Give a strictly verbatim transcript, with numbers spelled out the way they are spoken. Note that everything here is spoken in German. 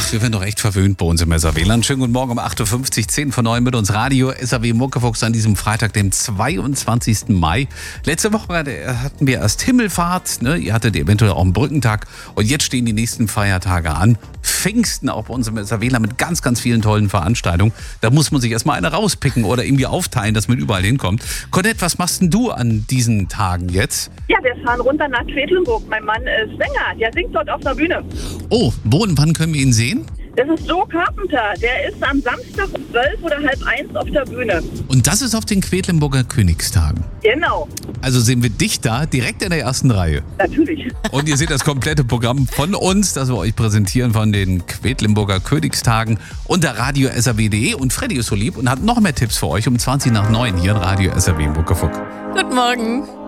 wir werden doch echt verwöhnt bei uns im S A W-Land. Schönen guten Morgen um acht Uhr fünfzig, zehn vor neun mit uns Radio S A W Muckefuchs an diesem Freitag, dem zweiundzwanzigsten Mai. Letzte Woche hatten wir erst Himmelfahrt, ne? Ihr hattet eventuell auch einen Brückentag und jetzt stehen die nächsten Feiertage an. Pfingsten auch bei uns im S A W-Land mit ganz, ganz vielen tollen Veranstaltungen. Da muss man sich erstmal eine rauspicken oder irgendwie aufteilen, dass man überall hinkommt. Colette, was machst denn du an diesen Tagen jetzt? Ja, wir fahren runter nach Quedlinburg. Mein Mann ist Sänger, der singt dort auf der Bühne. Oh, wo und wann können wir ihn sehen? Das ist Joe Carpenter. Der ist am Samstag um zwölf oder halb eins auf der Bühne. Und das ist auf den Quedlinburger Königstagen. Genau. Also sehen wir dich da direkt in der ersten Reihe. Natürlich. Und ihr seht das komplette Programm von uns, das wir euch präsentieren von den Quedlinburger Königstagen unter radio S A W punkt de. Und Freddy ist so lieb und hat noch mehr Tipps für euch um zwanzig nach neun hier in Radio S A W Muckefuck. Guten Morgen.